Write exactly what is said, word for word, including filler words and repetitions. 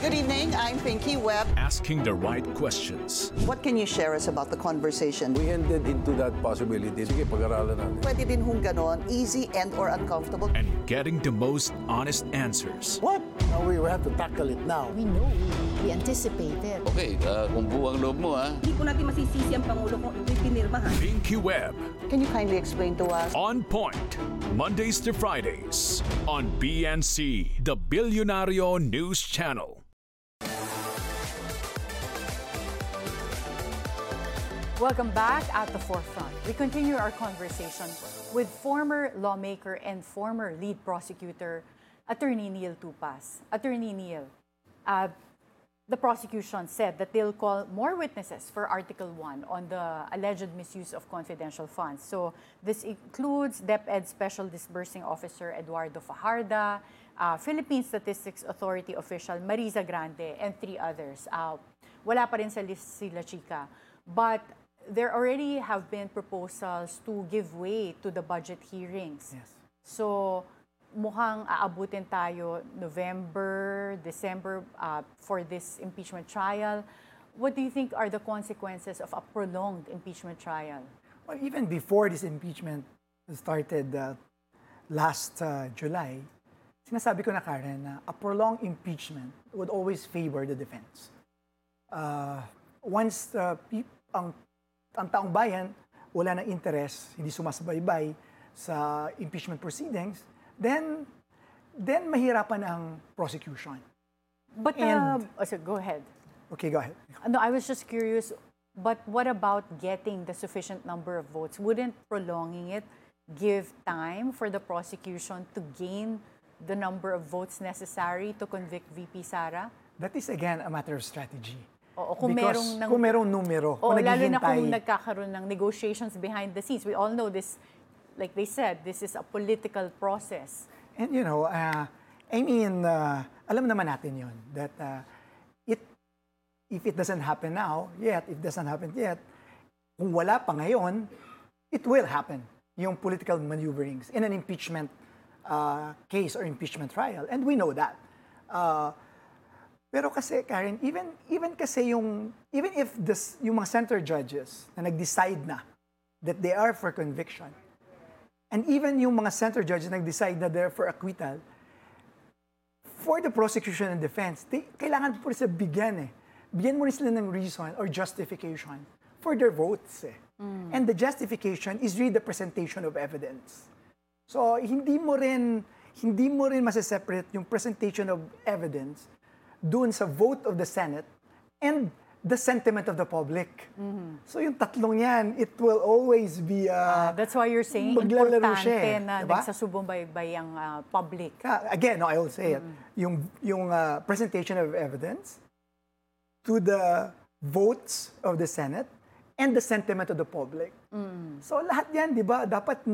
Good evening, I'm Pinky Webb. Asking the right questions. What can you share us about the conversation? We ended into that possibility. Sige, pag-aralan natin. Pwede din hong ganon, easy and or uncomfortable. And getting the most honest answers. What? Now we have to tackle it now. We know, we, we anticipated. Okay, uh, kung buwang loob mo, ha? Hindi po natin masisisi ang Pangulo kung ito'y pinirmahan. Pinky Webb. Can you kindly explain to us? On Point. Mondays to Fridays. On B N C, the Billionario News Channel. Welcome back at the forefront. We continue our conversation with former lawmaker and former lead prosecutor, Attorney Neil Tupas. Attorney Neil, uh, the prosecution said that they'll call more witnesses for Article one on the alleged misuse of confidential funds. So this includes DepEd Special Disbursing Officer Eduardo Fajarda, uh, Philippine Statistics Authority official Marisa Grande, and three others. Uh, wala pa rin sa list sila Chika. But there already have been proposals to give way to the budget hearings. Yes. So, mukhang aabutin tayo November, December uh, for this impeachment trial. What do you think are the consequences of a prolonged impeachment trial? Well, even before this impeachment started uh, last uh, July, sinasabi ko na, Karen, na a prolonged impeachment would always favor the defense. Uh, once uh, ang ang taong bayan wala nang interest, hindi sumasabaybay sa impeachment proceedings, then then mahirapan ang prosecution. But And, uh, oh, so go ahead. Okay, go ahead. No, I was just curious, but what about getting the sufficient number of votes? Wouldn't prolonging it give time for the prosecution to gain the number of votes necessary to convict V P Sara? That is again a matter of strategy. Oo, kung Because merong nang, kung merong numero, oo, kung lalo na naghihintay, kung nagkakaroon ng negotiations behind the scenes. We all know this, like they said, this is a political process. and you know, uh, I mean, uh, alam naman natin yun, that uh, it, if it doesn't happen now, yet, if it doesn't happen yet, kung wala pa ngayon, it will happen, yung political maneuverings in an impeachment uh, case or impeachment trial. And we know that. Uh, Pero kasi, Karen, even even kasi yung, even if this, yung mga center judges na nag-decide na that they are for conviction, and even yung mga center judges na nag-decide na they're for acquittal, for the prosecution and defense, they, kailangan po sila bigyan eh. Bigyan mo rin sila ng reason or justification for their votes eh. Mm. And the justification is really the presentation of evidence. So, hindi mo rin, hindi mo rin masaseparate yung presentation of evidence doon sa vote of the Senate and the sentiment of the public. Mm-hmm. So yung tatlong yan, it will always be... Uh, uh, that's why you're saying importante siya, eh, na diba? nagsasubumbay ang uh, public. Uh, again, no, I will say mm-hmm. it. Yung, yung uh, presentation of evidence to the votes of the Senate and the sentiment of the public. Mm-hmm. So lahat yan, di ba, dapat